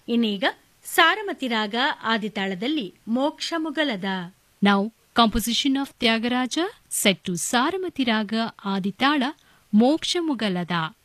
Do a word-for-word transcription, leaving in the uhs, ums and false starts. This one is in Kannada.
ಇನ್ನೀಗ ಸಾರಮತಿ ರಾಗ ಆದಿತಾಳದಲ್ಲಿ ಮೋಕ್ಷ ಮುಗಲದ. Now, composition of Tyagaraja set to Saramati Raga Aditala Moksha Mugalada.